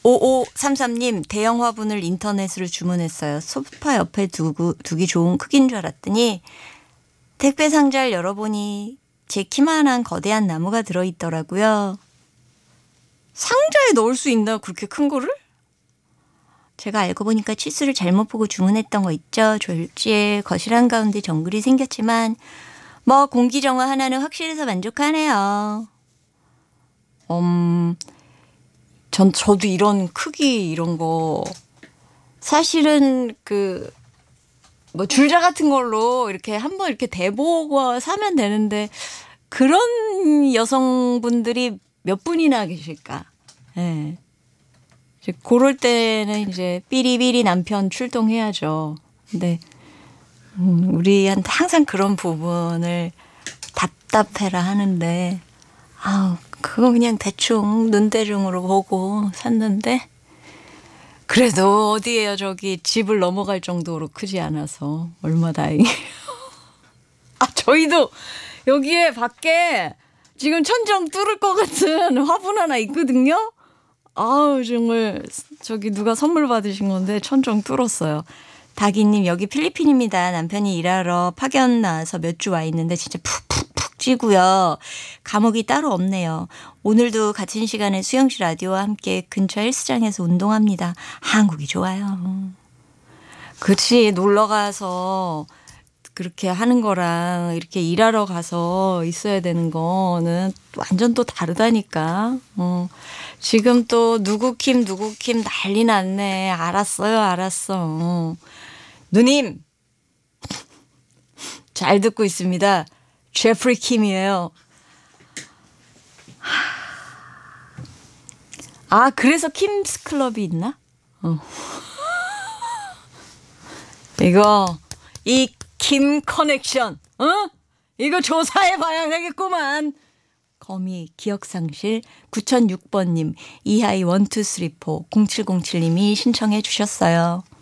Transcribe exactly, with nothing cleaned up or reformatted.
오오삼삼님 대형 화분을 인터넷으로 주문했어요. 소파 옆에 두고, 두기 좋은 크기인 줄 알았더니 택배 상자를 열어보니 제 키만한 거대한 나무가 들어있더라고요. 상자에 넣을 수 있나 그렇게 큰 거를? 제가 알고 보니까 치수를 잘못 보고 주문했던 거 있죠. 졸지에 거실 한가운데 정글이 생겼지만 뭐 공기정화 하나는 확실해서 만족하네요. 음, 전 저도 이런 크기 이런 거 사실은 그 뭐 줄자 같은 걸로 이렇게 한번 이렇게 대보고 사면 되는데 그런 여성분들이 몇 분이나 계실까? 예. 네. 이제 그럴 때는 이제 삐리삐리 남편 출동해야죠. 근데 음, 우리한테 항상 그런 부분을 답답해라 하는데 아우 그거 그냥 대충 눈대중으로 보고 샀는데 그래도 어디에요 저기 집을 넘어갈 정도로 크지 않아서 얼마 다행이에요. 아 저희도 여기에 밖에 지금 천정 뚫을 것 같은 화분 하나 있거든요. 아우 정말 저기 누가 선물 받으신 건데 천정 뚫었어요. 다기님 여기 필리핀입니다. 남편이 일하러 파견 나와서 몇 주 와 있는데 진짜 푹푹푹 찌고요. 감옥이 따로 없네요. 오늘도 같은 시간에 수영씨 라디오와 함께 근처 헬스장에서 운동합니다. 한국이 좋아요. 그렇지 놀러가서 그렇게 하는 거랑 이렇게 일하러 가서 있어야 되는 거는 완전 또 다르다니까. 어. 지금 또 누구 킴 누구 킴 난리 났네. 알았어요 알았어. 누님 잘 듣고 있습니다. 제프리 킴이에요. 아 그래서 킴스 클럽이 있나? 어. 이거 이 킴 커넥션 어? 이거 조사해봐야 되겠구만. 거미 기억상실 구천육 번님 이하이 일이삼사 공칠공칠님이 신청해 주셨어요.